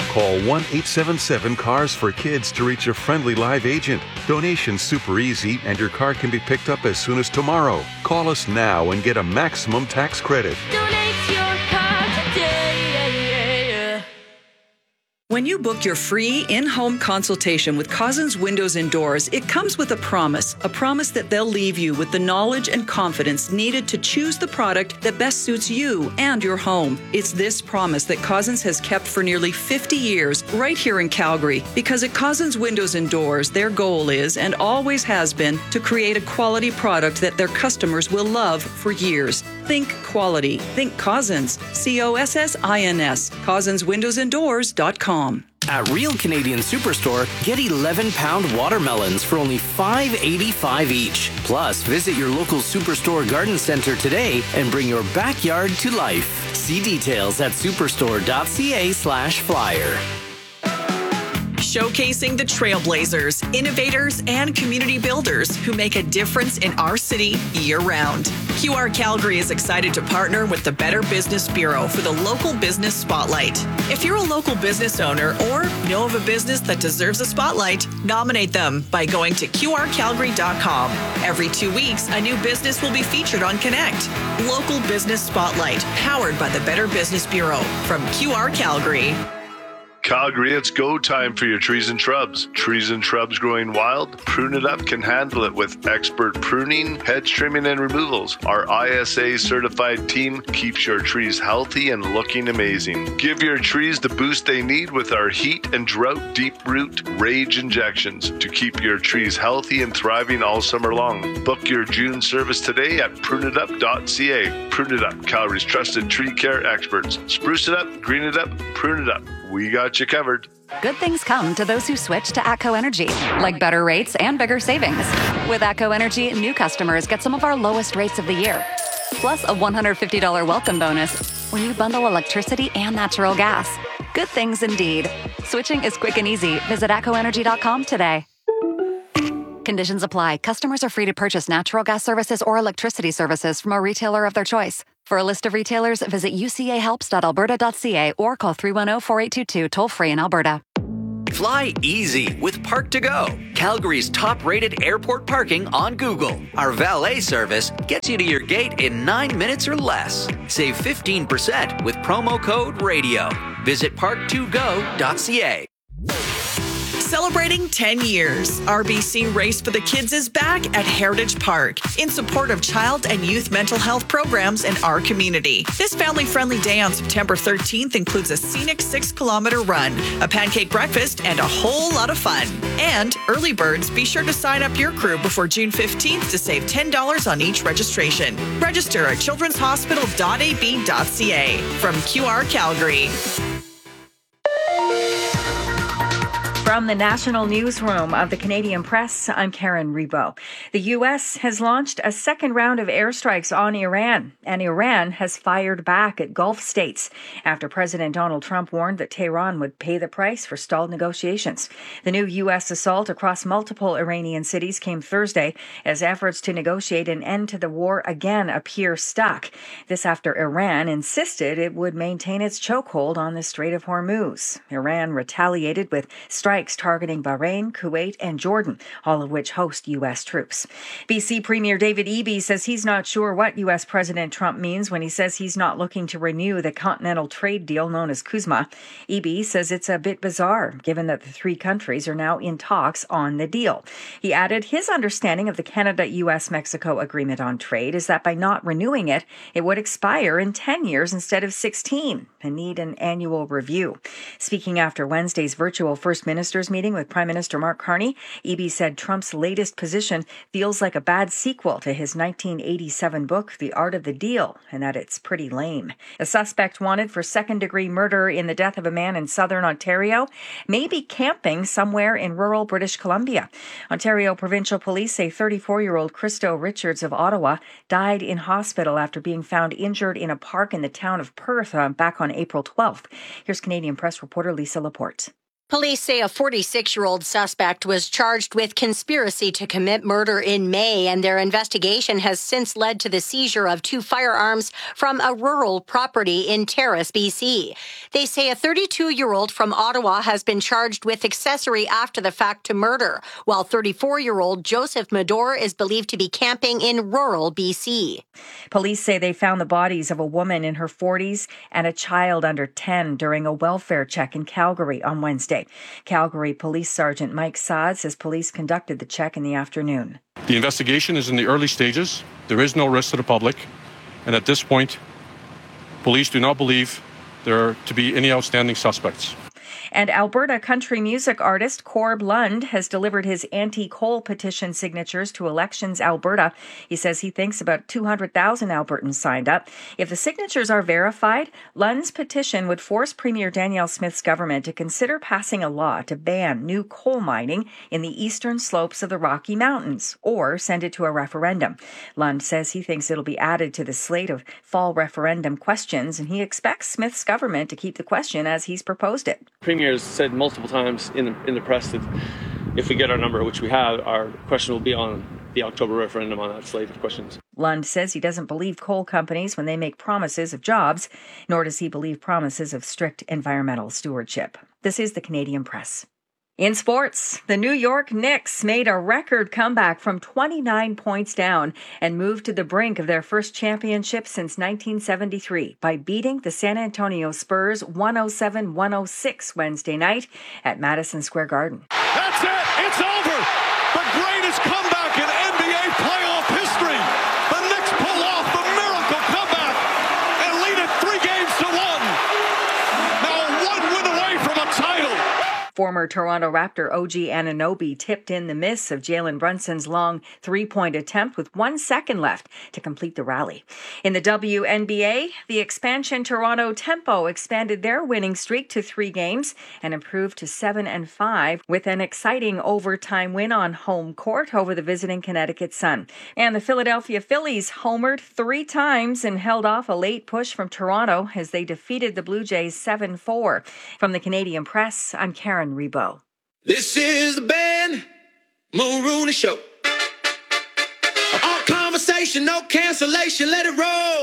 Call 1-877-CARS-FOR-KIDS to reach a friendly live agent. Donation's super easy, and your car can be picked up as soon as tomorrow. Call us now and get a maximum tax credit. Donate your car today. When you book your free in-home consultation with Cousins Windows and Doors, it comes with a promise that they'll leave you with the knowledge and confidence needed to choose the product that best suits you and your home. It's this promise that Cousins has kept for nearly 50 years right here in Calgary, because at Cousins Windows and Doors, their goal is and always has been to create a quality product that their customers will love for years. Think quality. Think Cousins. COSSINS. CousinsWindowsandDoors.com. At Real Canadian Superstore, get 11-pound watermelons for only $5.85 each. Plus, visit your local Superstore garden center today and bring your backyard to life. See details at superstore.ca/flyer. Showcasing the trailblazers, innovators, and community builders who make a difference in our city year-round. QR Calgary is excited to partner with the Better Business Bureau for the Local Business Spotlight. If you're a local business owner or know of a business that deserves a spotlight, nominate them by going to qrcalgary.com. Every 2 weeks, a new business will be featured on Connect. Local Business Spotlight, powered by the Better Business Bureau from QR Calgary. Calgary, it's go time for your trees and shrubs. Trees and shrubs growing wild? Prune It Up can handle it with expert pruning, hedge trimming, and removals. Our ISA certified team keeps your trees healthy and looking amazing. Give your trees the boost they need with our heat and drought deep root rage injections to keep your trees healthy and thriving all summer long. Book your June service today at pruneitup.ca. Prune It Up, Calgary's trusted tree care experts. Spruce it up, green it up, prune it up. We got you covered. Good things come to those who switch to ATCO Energy, like better rates and bigger savings. With ATCO Energy, new customers get some of our lowest rates of the year, plus a $150 welcome bonus when you bundle electricity and natural gas. Good things indeed. Switching is quick and easy. Visit atcoenergy.com today. Conditions apply. Customers are free to purchase natural gas services or electricity services from a retailer of their choice. For a list of retailers, visit ucahelps.alberta.ca or call 310-4822 toll-free in Alberta. Fly easy with Park2Go, Calgary's top-rated airport parking on Google. Our valet service gets you to your gate in 9 minutes or less. Save 15% with promo code RADIO. Visit park2go.ca. Celebrating 10 years, RBC Race for the Kids is back at Heritage Park in support of child and youth mental health programs in our community. This family-friendly day on September 13th includes a scenic 6-kilometer run, a pancake breakfast, and a whole lot of fun. And early birds, be sure to sign up your crew before June 15th to save $10 on each registration. Register at childrenshospital.ab.ca. From QR Calgary. From the National Newsroom of the Canadian Press, I'm Karen Rebo. The U.S. has launched a second round of airstrikes on Iran, and Iran has fired back at Gulf states after President Donald Trump warned that Tehran would pay the price for stalled negotiations. The new U.S. assault across multiple Iranian cities came Thursday as efforts to negotiate an end to the war again appear stuck. This after Iran insisted it would maintain its chokehold on the Strait of Hormuz. Iran retaliated with strikes targeting Bahrain, Kuwait, and Jordan, all of which host U.S. troops. BC Premier David Eby says he's not sure what U.S. President Trump means when he says he's not looking to renew the continental trade deal known as CUSMA. Eby says it's a bit bizarre, given that the three countries are now in talks on the deal. He added his understanding of the Canada-U.S.-Mexico agreement on trade is that by not renewing it, it would expire in 10 years instead of 16 and need an annual review. Speaking after Wednesday's virtual First Minister's meeting with Prime Minister Mark Carney, Eby said Trump's latest position feels like a bad sequel to his 1987 book, The Art of the Deal, and that it's pretty lame. The suspect wanted for second-degree murder in the death of a man in southern Ontario may be camping somewhere in rural British Columbia. Ontario Provincial Police say 34-year-old Christo Richards of Ottawa died in hospital after being found injured in a park in the town of Perth back on April 12th. Here's Canadian Press reporter Lisa Laporte. Police say a 46-year-old suspect was charged with conspiracy to commit murder in May, and their investigation has since led to the seizure of 2 firearms from a rural property in Terrace, BC. They say a 32-year-old from Ottawa has been charged with accessory after the fact to murder, while 34-year-old Joseph Medor is believed to be camping in rural BC. Police say they found the bodies of a woman in her 40s and a child under 10 during a welfare check in Calgary on Wednesday. Calgary Police Sergeant Mike Saad says police conducted the check in the afternoon. The investigation is in the early stages. There is no risk to the public. And at this point, police do not believe there are to be any outstanding suspects. And Alberta country music artist Corb Lund has delivered his anti-coal petition signatures to Elections Alberta. He says he thinks about 200,000 Albertans signed up. If the signatures are verified, Lund's petition would force Premier Danielle Smith's government to consider passing a law to ban new coal mining in the eastern slopes of the Rocky Mountains, or send it to a referendum. Lund says he thinks it'll be added to the slate of fall referendum questions, and he expects Smith's government to keep the question as he's proposed it. Premier has said multiple times in the press that if we get our number, which we have, our question will be on the October referendum on that slate of questions. Lund says he doesn't believe coal companies when they make promises of jobs, nor does he believe promises of strict environmental stewardship. This is the Canadian Press. In sports, the New York Knicks made a record comeback from 29 points down and moved to the brink of their first championship since 1973 by beating the San Antonio Spurs 107-106 Wednesday night at Madison Square Garden. That's it! It's over! The greatest comeback in NBA playoff history! The Knicks pull off the miracle comeback and lead it 3-1. Now 1 win away from a title! Former Toronto Raptor OG Anunoby tipped in the miss of Jalen Brunson's long 3-point attempt with 1 second left to complete the rally. In the WNBA, the expansion Toronto Tempo expanded their winning streak to 3 games and improved to 7-5 with an exciting overtime win on home court over the visiting Connecticut Sun. And the Philadelphia Phillies homered 3 times and held off a late push from Toronto as they defeated the Blue Jays 7-4. From the Canadian Press, I'm Karen Rebo. This is the Ben Mulrooney Show. All conversation, no cancellation, let it roll.